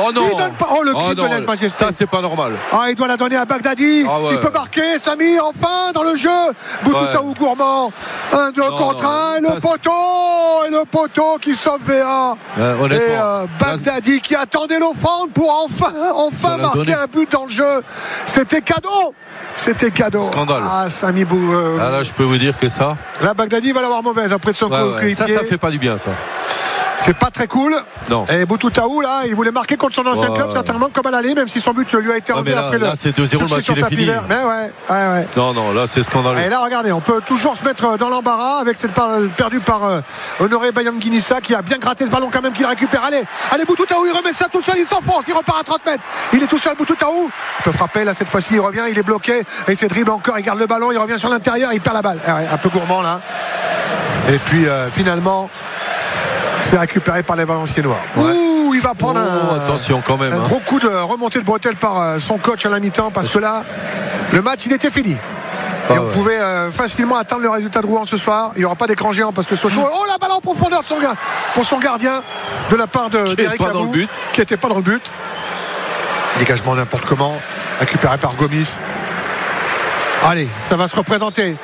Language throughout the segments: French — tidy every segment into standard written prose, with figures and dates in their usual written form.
Oh non. Il donne pas. Oh, le clip de lèse-majesté. Ça, c'est pas normal. Ah, il doit la donner à Bagdadi. Il peut marquer, Samy, enfin, dans le jeu. Boutouttaou Gourmand. 1-2 contre 1. Et le poteau qui sauve VA. Et Bagdadi qui attendait l'offrande pour enfin marquer un but dans le jeu. C'était cadeau. Scandale. Ah, Samy Bou. Là, je peux vous dire que ça. Là, Bagdadi va l'avoir mauvaise après de son coéquipier. Ça fait pas du bien, ça. C'est pas très cool. Non. Et Boutouttaou, là, il voulait marquer contre son ancien club, certainement, comme à l'aller, même si son but lui a été enlevé après là, c'est 2-0, le match, il est fini. Mais ouais. Non, là, c'est scandaleux. Et là, regardez, on peut toujours se mettre dans l'embarras avec cette balle perdue par Honoré Bayanguinissa qui a bien gratté ce ballon quand même, qu'il récupère. Allez, Boutouttaou, il remet ça tout seul, il s'enfonce, il repart à 30 mètres. Il est tout seul, Boutouttaou. Il peut frapper, là, cette fois-ci, il revient, il est bloqué. Et c'est dribble encore, il garde le ballon, il revient sur l'intérieur, il perd la balle. Un peu gourmand, là. Et puis, finalement, c'est récupéré par les Valenciennois. Ouh, il va prendre attention quand même, un gros coup de remontée de bretelle par son coach à la mi-temps, parce que là, le match, il était fini. Et on pouvait facilement atteindre le résultat de Rouen ce soir. Il n'y aura pas d'écran géant parce que Sochaux. Oh, la balle en profondeur pour son gardien de la part d'Éric Labou, qui n'était pas dans le but. Dégagement n'importe comment, récupéré par Gomis. Allez, ça va se représenter.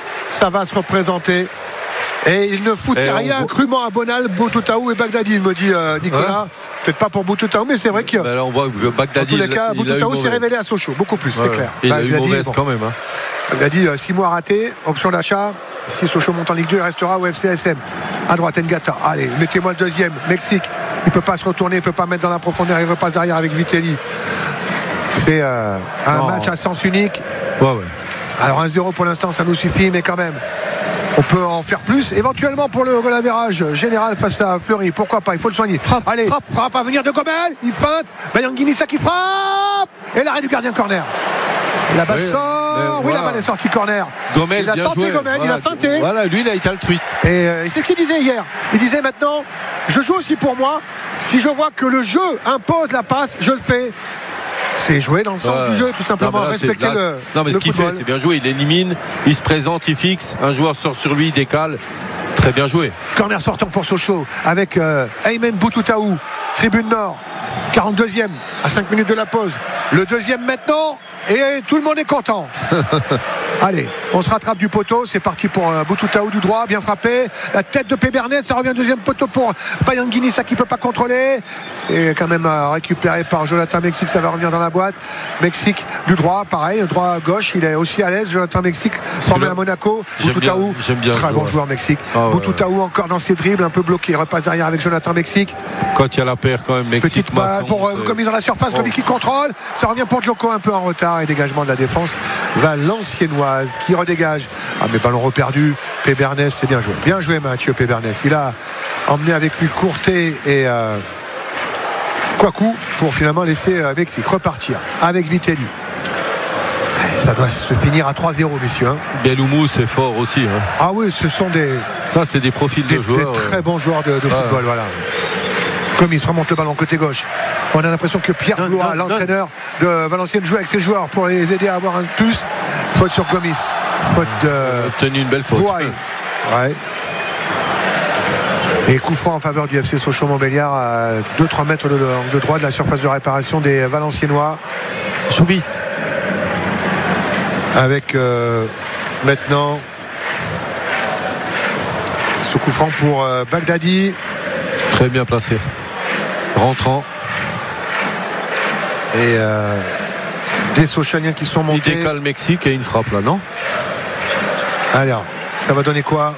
Et il ne foutait rien crûment à Bonal, Boutouttaou et Bagdadi, il me dit Nicolas. Peut-être pas pour Boutouttaou, mais c'est vrai que là, on voit que Bagdadi, dans tous les cas, Boutouttaou s'est révélé à Sochaux, beaucoup plus, c'est clair. Il a eu mauvaise quand même. Bagdadi, 6 mois ratés, option d'achat. Si Sochaux monte en Ligue 2, il restera au FCSM. À droite, Ngata. Allez, mettez-moi le deuxième. Mexique, il ne peut pas se retourner, il ne peut pas mettre dans la profondeur, il repasse derrière avec Vitelli. C'est un match à sens unique. Alors 1-0 pour l'instant, ça nous suffit, mais quand même, on peut en faire plus, éventuellement pour le goal average général face à Fleury. Pourquoi pas, il faut le soigner. Frappe à venir de Gomel, il feinte, Bayanguinissa qui frappe, et l'arrêt du gardien corner. La balle sort, la balle est sortie corner. Gomel, il a tenté Gomel, il a feinté. Voilà, lui, il a été altruiste. Et c'est ce qu'il disait hier. Il disait maintenant, je joue aussi pour moi. Si je vois que le jeu impose la passe, je le fais. C'est jouer dans le sens du jeu, tout simplement. Respecter le. Non, mais ce qu'il fait, c'est bien joué. Il élimine, il se présente, il fixe. Un joueur sort sur lui, il décale. Très bien joué. Corner sortant pour Sochaux avec Aymen Boutouttaou, tribune nord. 42e à 5 minutes de la pause. Le deuxième maintenant. Et tout le monde est content. Allez, on se rattrape du poteau. C'est parti pour Boutouttaou du droit, bien frappé. La tête de Pébernet, ça revient deuxième poteau pour Bayanguinissa qui ne peut pas contrôler. C'est quand même récupéré par Jonathan Mexique, ça va revenir dans la boîte. Mexique du droit, pareil, droit à gauche, il est aussi à l'aise. Jonathan Mexique, formé à Monaco. Boutouttaou, très bon joueur Mexique. Boutouttaou encore dans ses dribbles, un peu bloqué. Il repasse derrière avec Jonathan Mexique. Quand il y a la paire quand même, Mexique. Petite balle pour Gomis dans la surface, Gomis qui contrôle. Ça revient pour Djoko un peu en retard. Et dégagement de la défense valenciennoise qui redégage. Mais ballon reperdu. Pébernes, c'est bien joué. Bien joué Mathieu Pébernes. Il a emmené avec lui Courtet et Kouakou pour finalement laisser Mexique repartir avec Vitelli. Ça doit se finir à 3-0, messieurs. Beloumou, c'est fort aussi. Ah oui, ce sont c'est des profils de joueurs. Des très bons joueurs de football. Voilà. Comme il se remonte le ballon côté gauche. On a l'impression que Pierre Blois, l'entraîneur de Valenciennes, joue avec ses joueurs pour les aider à avoir un plus. Faute sur Gomis. Faute de. Tenu une belle faute. Ouais. Et coup franc en faveur du FC Sochaux-Montbéliard à 2-3 mètres de droit de la surface de réparation des Valenciennois. Choubi. Avec maintenant ce coup franc pour Bagdadi. Très bien placé. Rentrant. Et des Sochaliens qui sont montés. Il décale le Mexique et une frappe là, non? Alors, ça va donner quoi?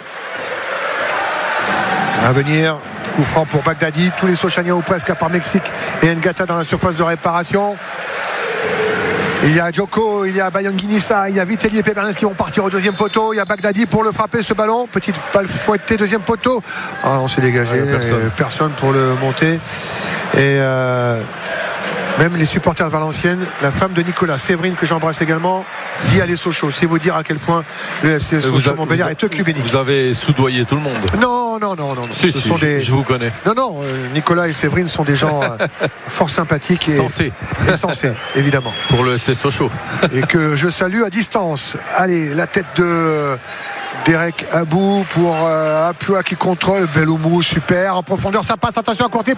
À venir, coup franc pour Bagdadi. Tous les Sochaliens ou presque à part Mexique et Ngata dans la surface de réparation. Il y a Djoko, il y a Bayanguinissa, il y a Vitelli et Pébernes qui vont partir au deuxième poteau. Il y a Bagdadi pour le frapper ce ballon. Petite balle fouettée, deuxième poteau. On s'est dégagé. Personne pour le monter. Et même les supporters de Valenciennes, la femme de Nicolas Séverine, que j'embrasse également, dit allez Sochaux. C'est vous dire à quel point le FC Sochaux-Montbéliard est œcuménique. Vous avez soudoyé tout le monde. Non. Je vous connais. Non, Nicolas et Séverine sont des gens fort sympathiques et sensés, évidemment. Pour le FC Sochaux. Et que je salue à distance. Allez, la tête de Derek Abou pour Apua qui contrôle. Beloumou, super. En profondeur, ça passe. Attention à côté.